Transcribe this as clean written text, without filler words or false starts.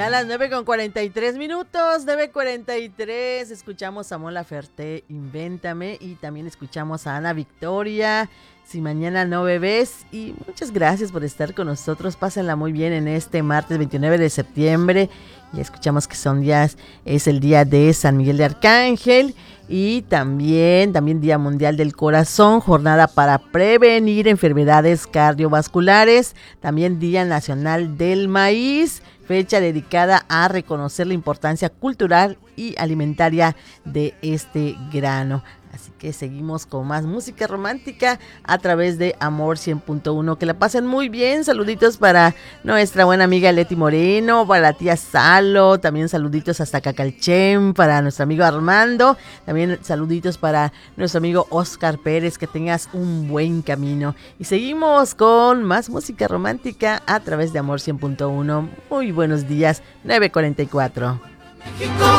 las 9:43, 9:43. Escuchamos a Mon Laferte, Invéntame, y también escuchamos a Ana Victoria, Si mañana no bebés. Y muchas gracias por estar con nosotros. Pásenla muy bien en este martes 29 de septiembre. Ya escuchamos que es el día de San Miguel de Arcángel. Y también Día Mundial del Corazón, jornada para prevenir enfermedades cardiovasculares. También Día Nacional del Maíz, fecha dedicada a reconocer la importancia cultural y alimentaria de este grano. Así que seguimos con más música romántica a través de Amor 100.1. Que la pasen muy bien. Saluditos para nuestra buena amiga Leti Moreno, para la tía Salo, también saluditos hasta Cacalchen, para nuestro amigo Armando, también saluditos para nuestro amigo Oscar Pérez. Que tengas un buen camino. Y seguimos con más música romántica a través de Amor 100.1. Muy buenos días, 9:44. México.